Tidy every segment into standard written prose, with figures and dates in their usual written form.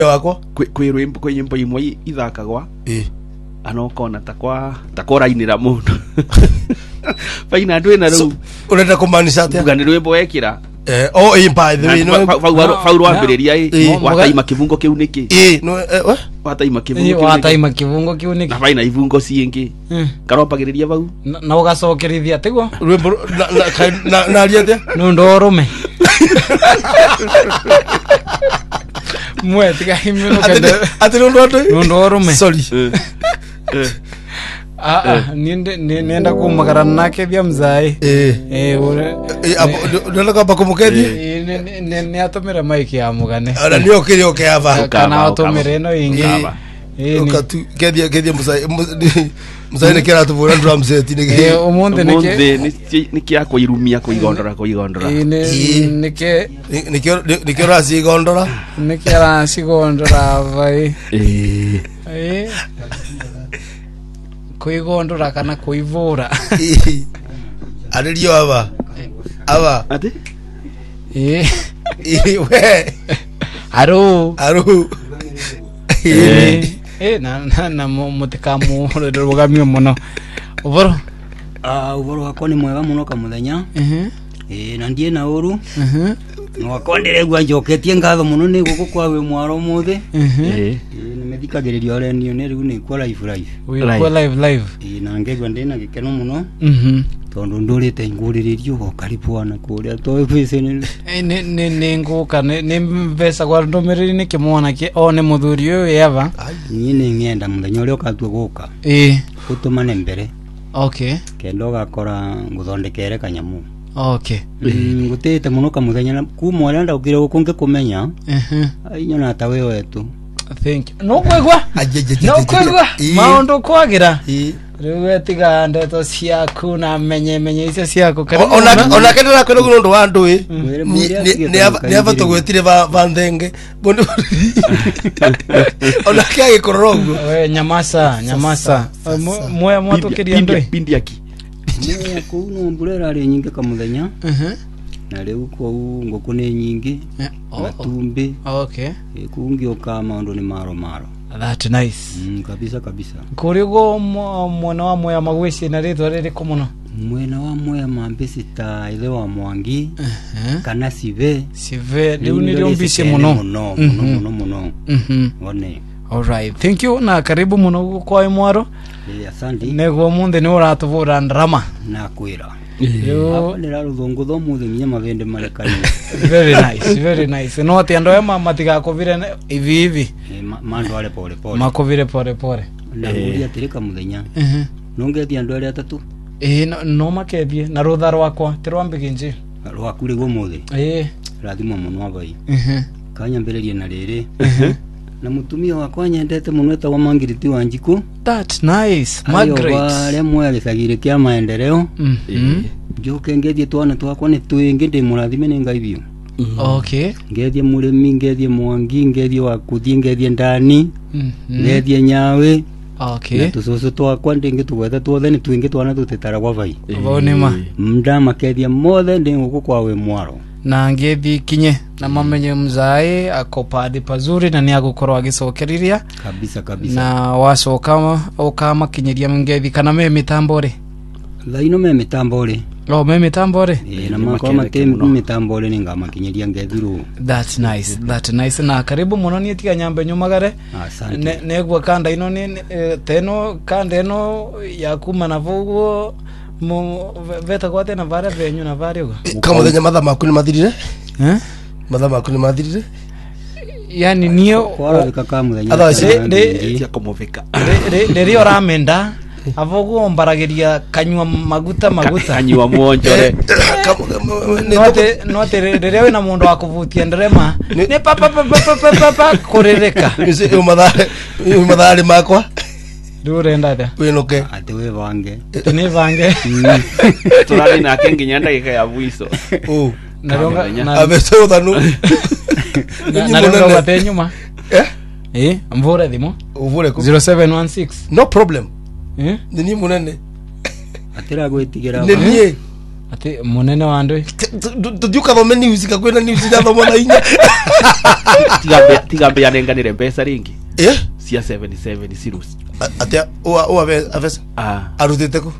wako kwĩ nyĩmbo imwe ithakagwa anokona takwa rainĩra mũndũ baina ndwĩ na rĩu urenda kũmaanisha atĩa uga nĩ rwĩmbo wekĩra by the way fau rwambĩrĩria wataima kĩbungo kĩu nĩkĩ wataima kĩbungo kĩu nĩkĩ na baina ibungo ciĩngĩ karopagĩrĩria bau na ũgacokerithia tiguo rwĩmbo na aria atĩa nũndũ ũrũme mwe tiga himĩrũke atĩ nũndũ ũrũme sorry nienda kumagara nake bia mzai ndona kamba kumukethia ni atumire maiki ya mugane ara ni okire okava kana atumire no ingi ukatu kethia mzai ne kera tuvura drum set ni umunde ni kia kuirumia kuigondora ni rasi igondora ni rasi igondora vai kuigondora kana kuivura aririo aba ati we aru na mutikamu rugamio muno uboro wako ni mwega muno kamuthenya na ndie na uru nwako ndiregwa njoketie ngatho muno ni guku kwa we mwaro muthe nimethikagiriria orenio ni riu ni kwa live na ngegwa ndina gikeno muno tondu ndurite nguriririo go karibwana kuria to efisene ni nguka ni mbesa kwa ndomereri ni kimwana ki one muthuri uyu yava ni ngenda muthenya uria ukatue guka utumane mbere okay kendo gakora nguthondekere kanyamu okay ngutete muno kamuthenya kuma uria ndaukire gukunge kumenya ainyona ta we wetu thank you no kwegwa maundu kwagira riwe tiga ndeto ciaku na menye icio ciaku ona kendera kwenda gundo wa ndui ni abato gwetire vanthenge bondo ona kia gikororogo we nyamasa moya mwatukiria ndui pindiaki kuno mbulera ari nyingi kamuthenya na riu ko ngoku ni nyingi matumbi okay kungioka maundu ni maro that nice kabisa kurigo mwana wa moya magweci na ritwa riri kumuno mwena wa moya mambisi ta ile wa Mwangi kana sive riu ni riombisi muno one all right thank you na karibu muno kwa Mwaro asante nego munde ni uratuvura drama na kwira yo nira ruthungu thomuthe nginya mavende marekani very nice no ati ando ema matiga kovire hivi mando ale pole makovire pole na uria tirika muthenya nongethi ando ale atatu no makethie na rutha rwakwa tirwambiginje rwakure go muthe rathimo muno abai kanyambiririe na riri na mutumia wakwa nyendete muno ta wa Mangiriti wa Njiku that nice Margaret wale mwe gisagire kia maendeleo njoke ngethie twana twakwa ni twingi ndi murathime ni Ngai biu okay ngethie murimi ngethie Mwangi ngethie wa kuthie ngethie ndani ngethie nyawe okay tusoso twakwa ndingi tugwetha twothe ni twingi twana tutetara kwa vai vonema mndama kethie mothe ndi guku kwa we Mwaro na ngethi kinye na mamenye mzai akopadi pazuri na ni agukorwa agicokeriria kabisa na wacoka ukama kinyiria ngethi kana me mitambore laino me mitambore me mitambore na makoma matembu mitambore ninga makinyiria ngethuru that's nice na karibu muno ni tiga nyambe nyumagare negwa kanda ino ni teno kanda ino yakuma na vugo veta kwa tena vare venyu na vare ugo kamuthenya matha maku ni mathirire matha maku ni mathirire yani niyo kwara bikaka muthenya cia kumoveka rio ramenda avogo mbarageria kanywa maguta kanywa mwonjore note rero we na mundu akuvutia nderema ne papa korereka umathari makwa durenda da winuke ati we vange ni vange turari na kenginya ndagika ya mwiso naronga na abeso thanu naronga wate nyuma mvura thimo uvure ku 0716 no problem ni munene atira gwitigira ni ati munene wa andu tujuka thome news kakwena news na thoma na inya tigambe yanenganire pesa ringi cia 77 sirus atia o avesa arutete ko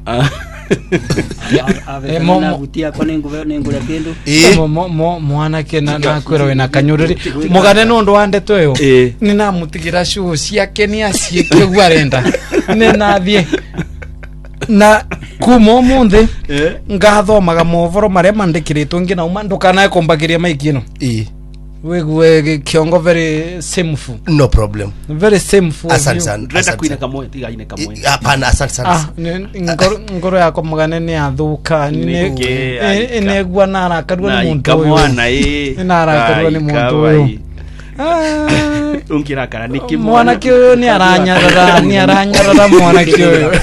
butia kwa nengo ya kendo mwana kena na kwero wena kanyuriri mugane nundu wa ndeto yo ni na mutigira shu ciake ni acieke gwarenda ni nathie na kumo munde ngathomaga movoro maria mandikiritwo ngina uma ndukanae kombagiria maikino we kiongo very shameful. No problem. Very shameful. Asante sana. Renda kuina kamwe tigaine kamwe. Hapana, asante sana. Ngoro yako mugane ni athuka ne gwa nara kadwa ni muntu mwana nara kadwa ni muntu unkira kana niki mwana kyo ni aranyarara mwana kyo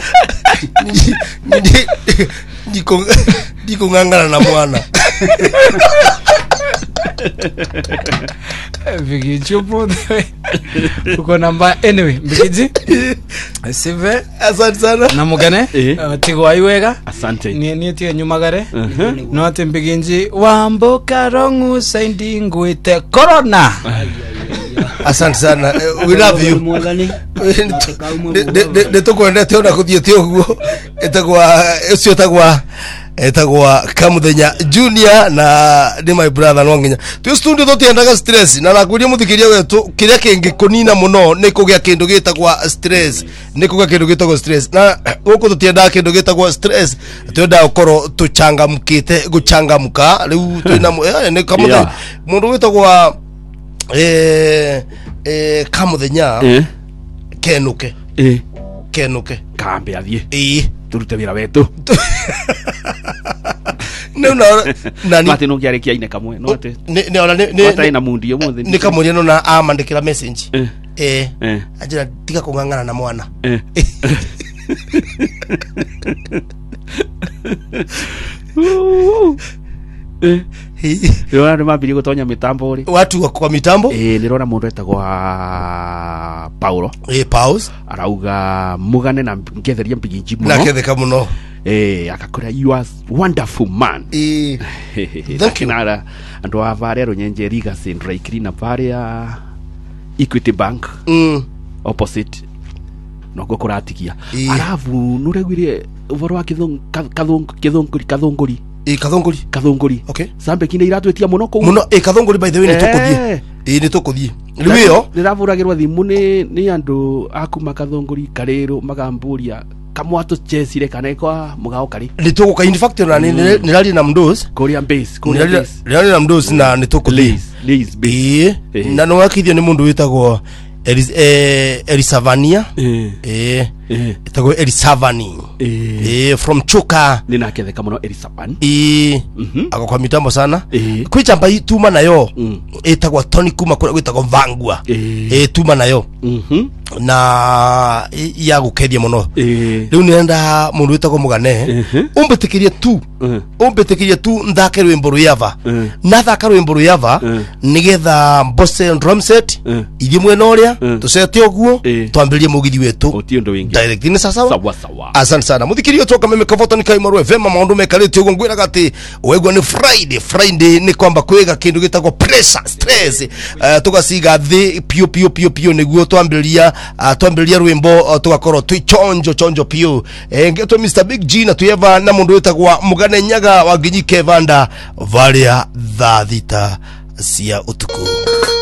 ndiko ngangana na mwana Bigi chupo uko namba anyway Bigi sive asante sana na mugane tigo aiwega asante ni tie nyumagare no ati Bigi wamboka rongu saindi ngwite corona asante sana we love you de to kwenda te ona kuthiete uguo etagwa Kamuthenya Junior na ni my brother no nginya tu studio totiendaga stress na nakuria muthikiria wetu kiria kingi kunina muno ni kugia kindu gitagwa stress na guku totiendaga kindu gitagwa stress twenda ukoro tuchangamukite guchangamuka riu twina ni Kamuthenya mundu witagwa Kamuthenya kenuke kambe athie turute wira wetu no nani mate no kiare kiaine kamwe no ate ni ona ni na mundi umuthi ni kamuria no na amandikira message ajira tiga kungangana na mwana Yona ni mabiri gutonya mitambo ri watu wa kwa mitambo nirona mundu etagwa Paulo pause arauga mugane na ngetheria Mbigi muno na ketheka muno akakora you are wonderful man thank you nara ando avare runyenje riga sindra ikirina pare ya Equity Bank opposite no gokuratikia arafu nuregwire uvoro wa kithonguri okay sambe kine iratwetia muno kithonguri by the way ni tukuthie riyo ndiravuragirwa thimu ni andu akuma kathonguri karero magamburia kamwato chesire kana kwa mugao kari ni tukuka in fact na ni rali na mdos Korean base rali na mdos na ni tukuthie base na no wakithio ni mundu witagwo Elisavania itago Elisavani from Chuka nina ketheka muno Elisavani akakwa mitambo sana kwichamba ituma nayo itagwa Tony kuma kura gwitagwo Vangua tuma nayo na ya gukethia muno riu nenda mundu witagwo Mugane umbetikirie tu nthake rwimbo ruyava na thaka rwimbo ruyava nigetha Bose drum set ithie mwena uria tusete oguo twambirie mugithi wetu otindo wingi direct ni sawa sawa asante sana muthikirio toka meme kavoto ni kai marwe vema maundu mekarite ugo ngwira gati wegwa ni Friday ni kwamba kwega kindu gitagwo pressure stress tugasiga thi pio niguo twambiria rwimbo tugakorwo twi chonjo pio ngeto Mr Big G na tuyeva na mundu wetagwa Mugane Nyaga wa Nginyi Kevanda varia thita cia utuku.